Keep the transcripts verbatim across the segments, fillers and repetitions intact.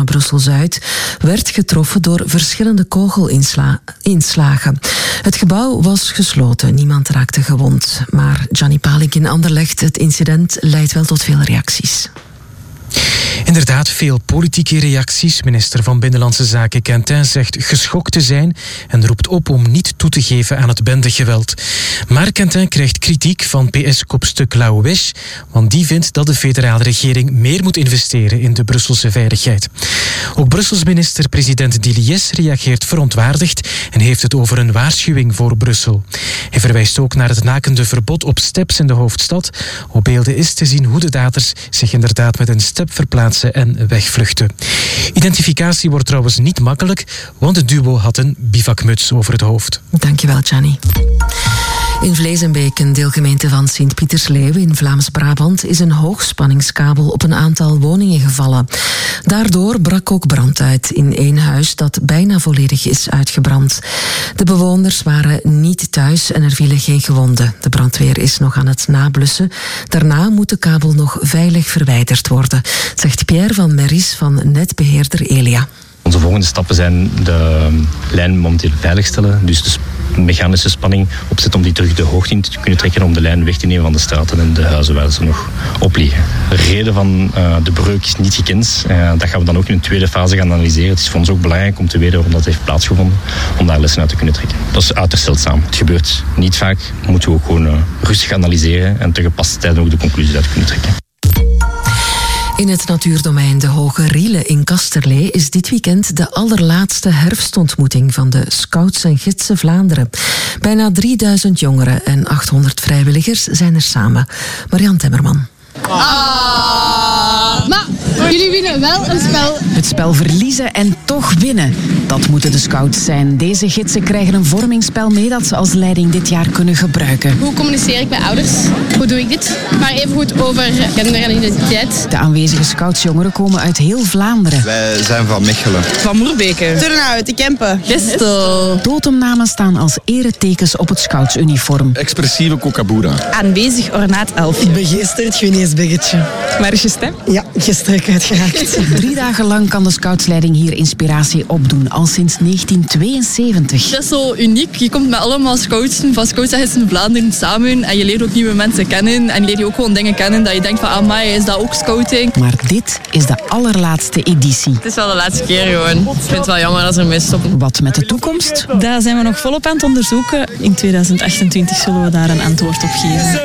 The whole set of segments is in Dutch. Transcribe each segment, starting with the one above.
Brussel-Zuid werd getroffen door verschillende kogelinslagen. Het gebouw was gesloten, niemand raakte gewond. Maar Gianni Palik in Anderlecht, het incident leidt wel tot veel reacties. Inderdaad, veel politieke reacties. Minister van Binnenlandse Zaken Quentin zegt geschokt te zijn en roept op om niet toe te geven aan het bendegeweld. Maar Quentin krijgt kritiek van P S-kopstuk Lau Wesch, want die vindt dat de federale regering meer moet investeren in de Brusselse veiligheid. Ook Brussels minister-president Diliès reageert verontwaardigd en heeft het over een waarschuwing voor Brussel. Hij verwijst ook naar het nakende verbod op steps in de hoofdstad. Op beelden is te zien hoe de daders zich inderdaad met een step verplaatsen en wegvluchten. Identificatie wordt trouwens niet makkelijk, want het duo had een bivakmuts over het hoofd. Dankjewel, Gianni. In Vleesenbeek, een deelgemeente van Sint-Pietersleeuwen in Vlaams-Brabant, is een hoogspanningskabel op een aantal woningen gevallen. Daardoor brak ook brand uit in één huis dat bijna volledig is uitgebrand. De bewoners waren niet thuis en er vielen geen gewonden. De brandweer is nog aan het nablussen. Daarna moet de kabel nog veilig verwijderd worden, zegt Pierre van Meris van netbeheerder Elia. Onze volgende stappen zijn de lijn momenteel veiligstellen, dus de mechanische spanning opzetten om die terug de hoogte in te kunnen trekken om de lijn weg te nemen van de straten en de huizen waar ze nog op liggen. De reden van uh, de breuk is niet gekend. Uh, dat gaan we dan ook in een tweede fase gaan analyseren. Het is voor ons ook belangrijk om te weten waarom dat heeft plaatsgevonden, om daar lessen uit te kunnen trekken. Dat is uiterst zeldzaam. Het gebeurt niet vaak. Moeten we ook gewoon uh, rustig analyseren en te gepaste tijd ook de conclusies uit kunnen trekken. In het natuurdomein De Hoge Riele in Kasterlee is dit weekend de allerlaatste herfstontmoeting van de Scouts en Gidsen Vlaanderen. Bijna drieduizend jongeren en achthonderd vrijwilligers zijn er samen. Marianne Temmerman. Ah, maar jullie winnen wel een spel. Het spel verliezen en toch winnen. Dat moeten de scouts zijn. Deze gidsen krijgen een vormingsspel mee dat ze als leiding dit jaar kunnen gebruiken. Hoe communiceer ik met ouders? Hoe doe ik dit? Maar even goed over gender en identiteit. De aanwezige scoutsjongeren komen uit heel Vlaanderen. Wij zijn van Mechelen. Van Moerbeke. Turnhout, de Kempen. Gestel. Dotemnamen staan als eretekens op het scoutsuniform. Expressieve Kokabura. Aanwezig ornaat elfje. Begeesterd Guinees-biggetje. Waar is je stem? Ja, gisteren uitgeraakt. Drie dagen lang kan de scoutsleiding hier inspiratie opdoen, al sinds negentien tweeënzeventig. Dat is zo uniek. Je komt met allemaal scouts van Scouts en Gidsen Vlaanderen samen en je leert ook nieuwe mensen kennen en leer je ook gewoon dingen kennen dat je denkt van amai, is dat ook scouting? Maar dit is de allerlaatste editie. Het is wel de laatste keer gewoon. Ik vind het wel jammer als er mee stoppen. Wat met de toekomst? Daar zijn we nog volop aan het onderzoeken. In tweeduizend achtentwintig zullen we daar een antwoord op geven.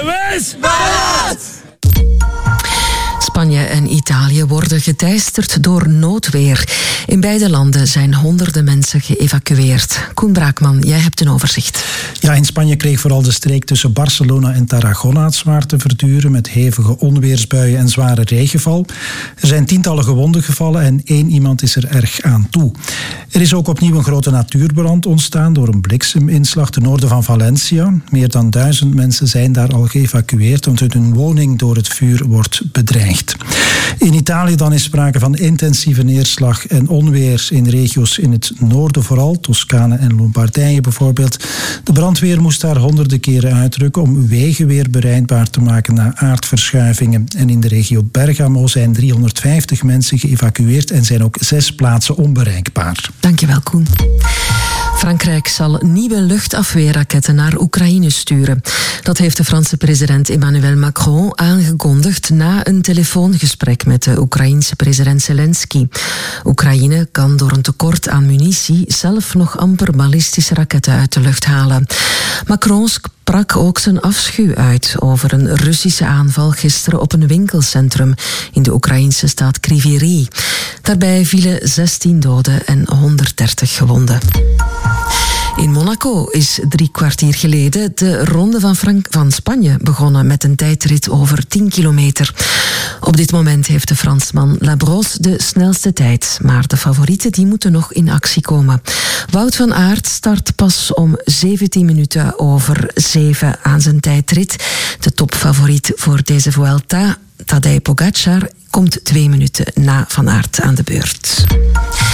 Spanje en Italië worden geteisterd door noodweer. In beide landen zijn honderden mensen geëvacueerd. Koen Braakman, jij hebt een overzicht. Ja, in Spanje kreeg vooral de streek tussen Barcelona en Tarragona het zwaar te verduren met hevige onweersbuien en zware regenval. Er zijn tientallen gewonden gevallen en één iemand is er erg aan toe. Er is ook opnieuw een grote natuurbrand ontstaan door een blikseminslag ten noorden van Valencia. Meer dan duizend mensen zijn daar al geëvacueerd omdat hun woning door het vuur wordt bedreigd. In Italië dan is sprake van intensieve neerslag en onweer in regio's in het noorden vooral, Toscane en Lombardije bijvoorbeeld. De brandweer moest daar honderden keren uitrukken om wegen weer bereikbaar te maken na aardverschuivingen. En in de regio Bergamo zijn driehonderdvijftig mensen geëvacueerd en zijn ook zes plaatsen onbereikbaar. Dankjewel, Koen. Frankrijk zal nieuwe luchtafweerraketten naar Oekraïne sturen. Dat heeft de Franse president Emmanuel Macron aangekondigd na een telefoongesprek met de Oekraïense president Zelensky. Oekraïne kan door een tekort aan munitie zelf nog amper ballistische raketten uit de lucht halen. Macron sprak ook zijn afschuw uit over een Russische aanval gisteren op een winkelcentrum in de Oekraïnse stad Kryvyi Rih. Daarbij vielen zestien doden en honderddertig gewonden. In Monaco is drie kwartier geleden de Ronde van, Frank- van Spanje begonnen met een tijdrit over tien kilometer. Op dit moment heeft de Fransman Labrosse de snelste tijd, maar de favorieten die moeten nog in actie komen. Wout van Aert start pas om zeventien minuten over zeven aan zijn tijdrit. De topfavoriet voor deze Vuelta, Tadej Pogacar, komt twee minuten na Van Aert aan de beurt.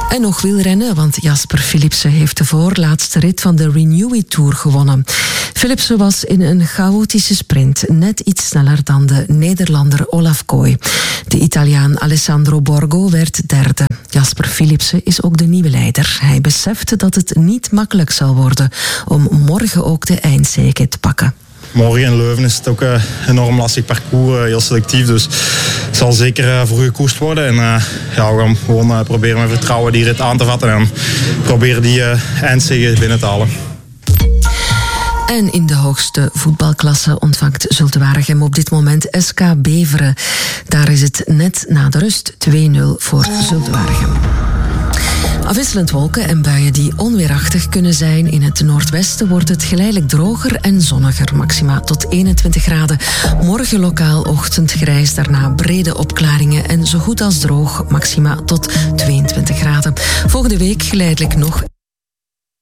En nog wielrennen, want Jasper Philipsen heeft de voorlaatste rit van de Renew It Tour gewonnen. Philipsen was in een chaotische sprint net iets sneller dan de Nederlander Olaf Kooi. De Italiaan Alessandro Borgo werd derde. Jasper Philipsen is ook de nieuwe leider. Hij besefte dat het niet makkelijk zal worden om morgen ook de eindzege te pakken. Morgen in Leuven is het ook een enorm lastig parcours, heel selectief. Dus het zal zeker voor gekoerst worden. En uh, ja, we gaan gewoon proberen met vertrouwen die rit aan te vatten en proberen die uh, eindzege binnen te halen. En in de hoogste voetbalklasse ontvangt Zulte Waregem op dit moment S K Beveren. Daar is het net na de rust twee nul voor Zulte Waregem. Afwisselend wolken en buien die onweerachtig kunnen zijn. In het noordwesten wordt het geleidelijk droger en zonniger. Maxima tot eenentwintig graden. Morgen lokaal ochtendgrijs, daarna brede opklaringen en zo goed als droog. Maxima tot tweeëntwintig graden. Volgende week geleidelijk nog